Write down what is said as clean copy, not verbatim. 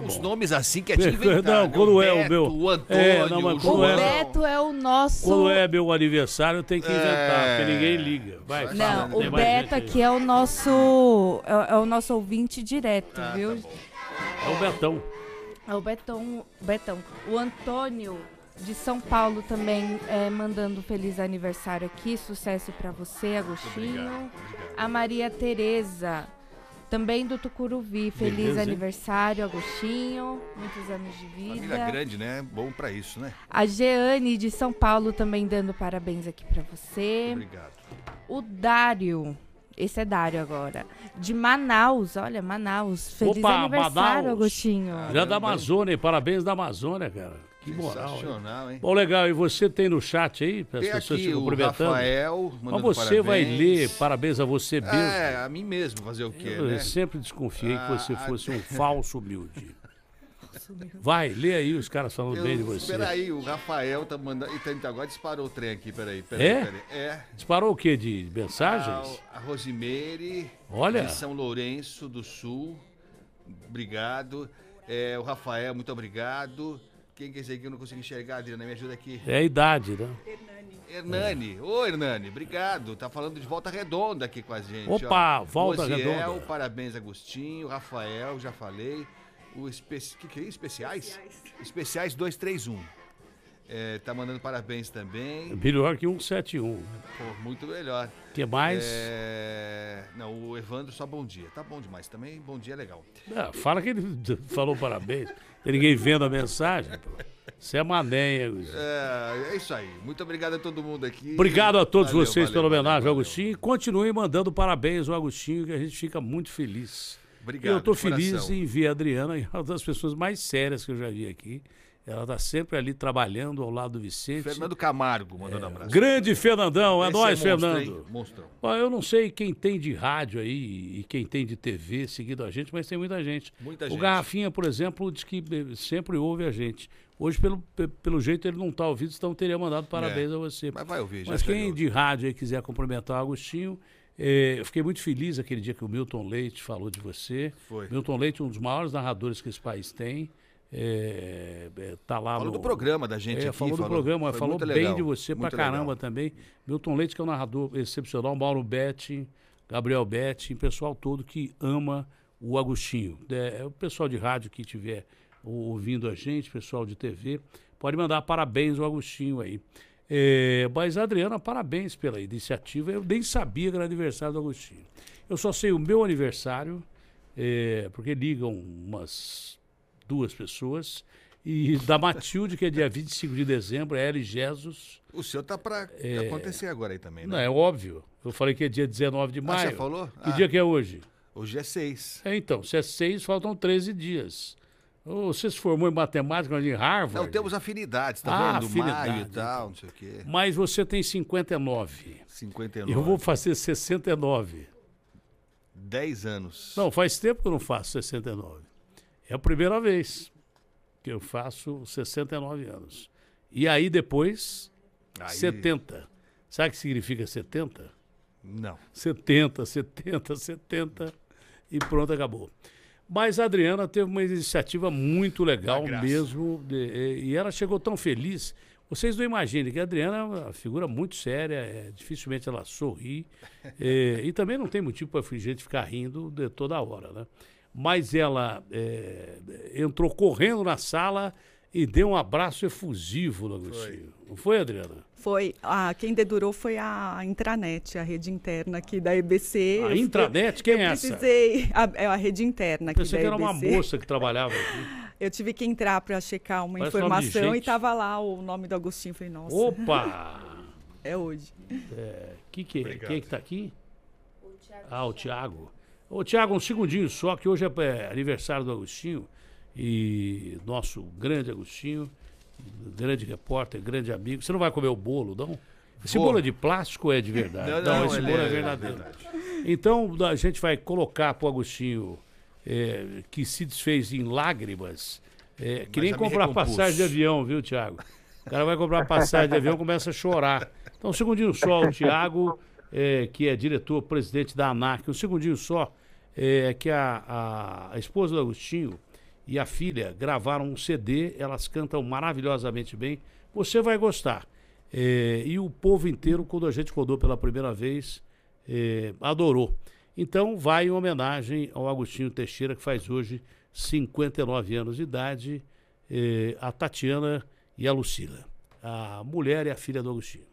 uns nomes assim que é de inventar. Não, quando o é Beto, o meu... o Antônio, não, mas O quando Beto é o nosso... Quando é meu aniversário, tem que inventar, porque ninguém liga. Vai, Não, fala, o Beto aqui é o nosso... É o nosso ouvinte direto, viu? Tá bom. É o Betão. É o Betão. O Antônio de São Paulo também mandando feliz aniversário aqui. Sucesso pra você, Agostinho. Obrigado. A Maria Tereza, também do Tucuruvi. Feliz Beleza, aniversário, Agostinho. Muitos anos de Família vida. grande, né? Bom pra isso, né? A Jeane de São Paulo também dando parabéns aqui pra você. Obrigado. O Dário. Esse é Dário agora. De Manaus. Olha, Manaus. Feliz Opa, aniversário, Manaus. Agostinho. Já da Amazônia, parabéns da Amazônia, cara. Que moral, hein? Sensacional, hein? Bom, legal. E você tem no chat aí, para as Tem pessoas aqui se o cumprimentando? Rafael Mas mandando você vai parabéns. ler parabéns a você mesmo. É, a mim mesmo fazer o quê, Eu né? sempre desconfiei que você fosse um falso humilde. Vai, lê aí os caras falando bem de você. Peraí, o Rafael tá mandando... Então, agora disparou o trem aqui, peraí. É? Disparou o quê? De mensagens? A Rosimeire, Olha. de São Lourenço do Sul, obrigado. O Rafael, muito obrigado. Quem quer dizer que eu não consegui enxergar, Adriana? Me ajuda aqui. É a idade, né? Hernani. Ô, Hernani, obrigado. Tá falando de Volta Redonda aqui com a gente. Opa, ó. Volta Rosiel, Redonda. parabéns, Agostinho. Rafael, já falei. Que é isso? Especiais? Especiais 231. Tá mandando parabéns também. Melhor que 171. Pô, muito melhor. O que mais? Não, o Evandro só bom dia. Tá bom demais também, bom dia é legal. Fala que ele falou parabéns. Tem ninguém vendo a mensagem, pô. Você é mané, Agostinho. É isso aí. Muito obrigado a todo mundo aqui. Obrigado a todos Valeu, vocês pela homenagem ao valeu. Agostinho. E continue mandando parabéns ao Agostinho, que a gente fica muito feliz. Obrigado, Eu estou de feliz coração. em ver a Adriana, é uma das pessoas mais sérias que eu já vi aqui. Ela está sempre ali trabalhando ao lado do Vicente. Fernando Camargo mandando abraço. Grande Fernandão, é Esse nóis, monstro, Fernando. hein? Monstrão. Ó, eu não sei quem tem de rádio aí e quem tem de TV seguindo a gente, mas tem muita gente. Muita O gente. Garrafinha, por exemplo, diz que sempre ouve a gente. Hoje, pelo jeito, ele não está ouvindo, então teria mandado parabéns a você. Mas vai ouvir, já Mas já quem ele de rádio aí quiser cumprimentar o Agostinho, eu fiquei muito feliz aquele dia que o Milton Leite falou de você. Foi. Milton Leite, um dos maiores narradores que esse país tem. Tá lá Falou do programa da gente aqui. Falou do programa, foi falou muito bem legal, de você pra muito caramba legal. também. Milton Leite, que é um narrador excepcional, Mauro Betti, Gabriel Betti, o pessoal todo que ama o Agostinho. O pessoal de rádio que estiver ouvindo a gente, pessoal de TV, pode mandar parabéns ao Agostinho aí. Mas, Adriana, parabéns pela iniciativa. Eu nem sabia que era aniversário do Agostinho. Eu só sei o meu aniversário, porque ligam umas 2 pessoas, e da Matilde, que é dia 25 de dezembro, é L. Jesus. O seu tá pra acontecer agora aí também, Não, né? é óbvio. Eu falei que é dia 19 de maio. você falou? Que dia que é hoje? Hoje é 6. Então, se é 6, faltam 13 dias. Você se formou em matemática em Harvard? Não, temos afinidades, tá vendo? Afinidade, Maio e tal, não sei o quê. Mas você tem 59. 59. Eu vou fazer 69. 10 anos. Não, faz tempo que eu não faço 69. É a primeira vez que eu faço 69 anos. E aí depois, 70. Sabe o que significa 70? Não. 70 e pronto, acabou. Mas a Adriana teve uma iniciativa muito legal mesmo, e ela chegou tão feliz. Vocês não imaginem que a Adriana é uma figura muito séria, dificilmente ela sorri, e também não tem motivo para a gente ficar rindo de toda hora, né? Mas ela entrou correndo na sala e deu um abraço efusivo no Agostinho. Não foi, Adriana? Foi. Quem dedurou foi a intranet, a rede interna aqui da EBC. A intranet? Quem é essa? Precisei. É a rede interna aqui da EBC. Pensei que era uma moça que trabalhava aqui. Eu tive que entrar para checar uma Parece nome de informação e gente. estava lá o nome do Agostinho. Falei, nossa. Opa! É hoje. Quem que está aqui? O Tiago. Ô, Tiago, um segundinho só, que hoje é aniversário do Agostinho, e nosso grande Agostinho, grande repórter, grande amigo. Você não vai comer o bolo, não? Esse bolo é de plástico ou é de verdade? Não, esse bolo é verdadeiro. Então, a gente vai colocar para o Agostinho, que se desfez em lágrimas, que nem comprar passagem de avião, viu, Tiago? O cara vai comprar passagem de avião e começa a chorar. Então, um segundinho só, o Tiago, que é diretor-presidente da ANAC, um segundinho só, que a esposa do Agostinho e a filha gravaram um CD, elas cantam maravilhosamente bem. Você vai gostar. E o povo inteiro, quando a gente rodou pela primeira vez, adorou. Então, vai em homenagem ao Agostinho Teixeira, que faz hoje 59 anos de idade, a Tatiana e a Lucila, a mulher e a filha do Agostinho.